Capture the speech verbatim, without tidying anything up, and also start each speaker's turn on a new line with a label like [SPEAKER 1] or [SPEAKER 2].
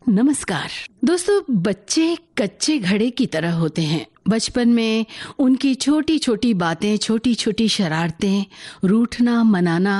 [SPEAKER 1] नमस्कार दोस्तों, बच्चे कच्चे घड़े की तरह होते हैं। बचपन में उनकी छोटी छोटी बातें, छोटी छोटी शरारतें, रूठना मनाना